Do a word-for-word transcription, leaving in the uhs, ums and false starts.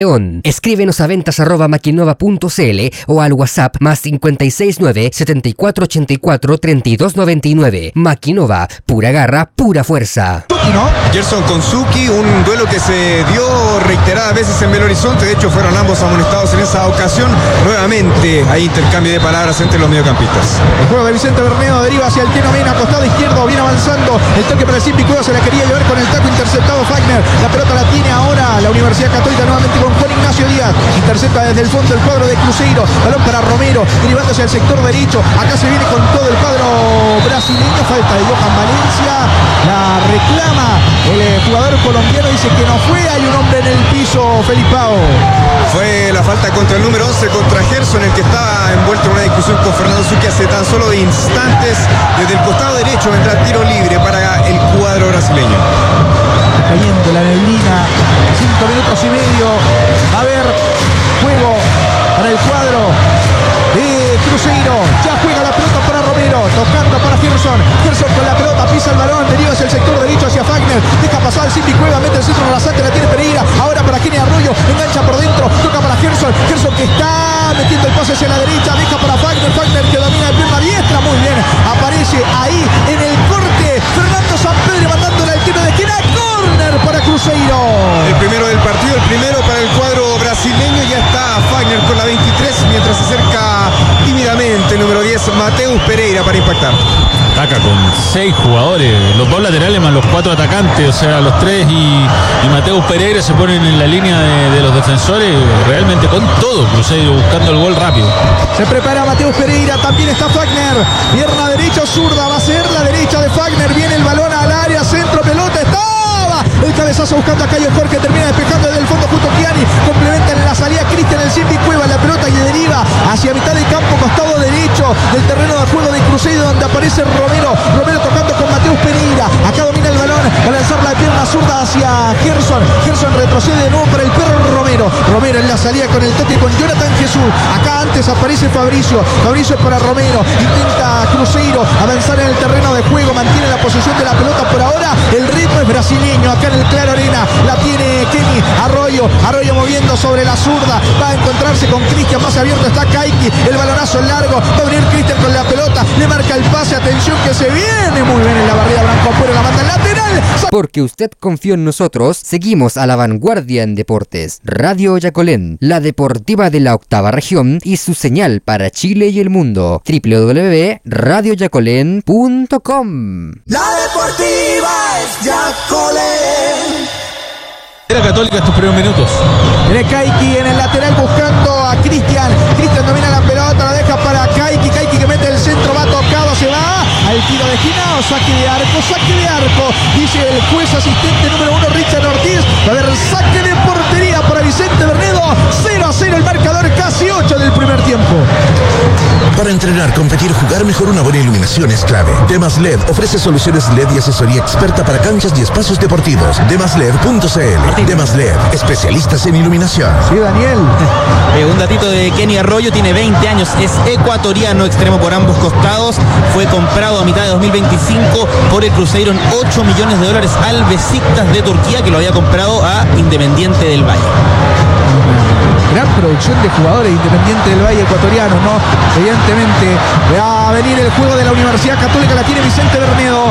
Escríbenos a ventas arroba maquinova punto cl o al WhatsApp más cinco seis nueve, setenta y cuatro ochenta y cuatro, treinta y dos noventa y nueve. Maquinova, pura garra, pura fuerza. ¿No? Gerson con Suki, un duelo que se dio reiteradas veces en Belo Horizonte. De hecho, fueron ambos amonestados en esa ocasión. Nuevamente hay intercambio de palabras entre los mediocampistas. El juego de Vicente Bernedo deriva hacia el Tino Mena, costado izquierdo, viene avanzando. El toque para el Simpi Cueva, se la quería llevar con el taco interceptado Fagner. La pelota la tiene ahora la Universidad Católica nuevamente con Juan Ignacio Díaz. Intercepta desde el fondo el cuadro de Cruzeiro. Balón para Romero, derivando hacia el sector derecho. Acá se viene con todo el cuadro brasileño. Falta de Johan Valencia. La reclama el jugador colombiano, dice que no fue. Hay un hombre en el piso, Felipao. Fue la falta contra el número once, contra Gerson, el que estaba envuelto en una discusión con Fernando Suki hace tan solo de instantes. Desde el costado derecho vendrá tiro libre para el cuadro brasileño. Está cayendo la neblina. Cinco minutos y medio. Va a haber juego para el cuadro de Cruzeiro. Ya juega la pelota para Romero, tocando para Gerson. Gerson con la pelota, pisa el balón, deriva hacia el sector derecho, hacia Fagner. Deja pasar al Simpi Cueva, mete el centro rasante, la tiene Pereira. Ahora para Kenny Arroyo, engancha por dentro, toca para Gerson. Gerson que está metiendo el pase hacia la derecha, deja para Fagner. Fagner que domina de pierna diestra, muy bien. Aparece ahí en el corte Fernando Sampedri mandándole al tiro de esquina. Córner para Cruzeiro. El primero del partido, el primero para el cuadro brasileño. Ya está Fagner con la veintitrés, mientras se acerca tímidamente el número diez, Mateus Pereira, para impactar. Ataca con seis jugadores, los dos laterales más los cuatro atacantes, o sea, los tres y, y Mateus Pereira se ponen en la línea de, de los defensores, realmente con todo Cruzeiro buscando el gol rápido. Se prepara Mateus Pereira, también está Fagner, pierna derecha zurda, va a ser la derecha de Fagner, viene el balón al área, centro, pelota, estaba el cabezazo buscando a Cayo Jorge, termina despejando desde el fondo justo Chiani, complementa en la salida Cristian, el Simpi Cueva, la pelota y deriva hacia mitad del campo, costado derecho del terreno de juego de Cruzeiro, donde aparece Romero, Romero tocando con Mateus Pereira, acá domina el balón, va a lanzar la pierna zurda hacia Gerson, Gerson retrocede de nuevo para el perro Romero, Romero en la salida con el toque con Jonathan Jesús, acá antes aparece Fabricio, Fabricio para Romero, intenta Cruzeiro avanzar en el terreno de juego, mantiene la posesión de la pelota por ahora, el ritmo es brasileño, acá en el Claro Arena, la tiene Kenny Arroyo, Arroyo moviendo sobre la zurda, va a encontrarse con Cristian, más abierto está Kaiki, el balonazo largo, va a venir Cristian con la pelota, le marca el pase, atención que se viene muy bien en la barrida, Branco Apuero la manda en lateral. Porque usted confió en nosotros, seguimos a la vanguardia en deportes. Radio Yacolén, la deportiva de la octava región y su señal para Chile y el mundo. doble u doble u doble u punto radio yacolén punto com. La deportiva es Yacolén. Era Católica estos primeros minutos. Viene Kaiki en el lateral buscando a Cristian. Cristian domina la pelota, la deja para Kaiki. Kaiki que mete el centro, va tocado, se va al tiro de esquina o saque de arco, saque de arco. Dice el juez asistente número uno, Richard Ortiz. Va a haber saque de portería para Vicente Bernedo. cero a cero el marcador, casi ocho del primer tiempo. Para entrenar, competir, jugar mejor, una buena iluminación es clave. Demas L E D ofrece soluciones L E D y asesoría experta para canchas y espacios deportivos. demas led punto c l. Demas L E D, especialistas en iluminación. Sí, Daniel. Eh, un datito de Kenny Arroyo, tiene veinte años, es ecuatoriano, extremo por ambos costados. Fue comprado a mitad de dos mil veinticinco por el Cruzeiro en ocho millones de dólares al Besiktas de Turquía, que lo había comprado a Independiente del Valle. Gran producción de jugadores Independiente del Valle ecuatorianos, ¿no? Evidentemente va a venir el juego de la Universidad Católica, la tiene Vicente Bernedo.